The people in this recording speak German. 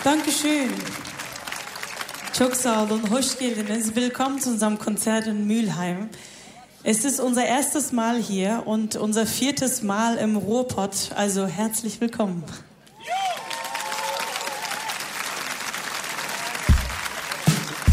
Dankeschön. Çok sağ olun, hoş geldiniz. Willkommen zu unserem Konzert in Mülheim. Es ist unser erstes Mal hier und unser 4. Mal im Ruhrpott, also herzlich willkommen.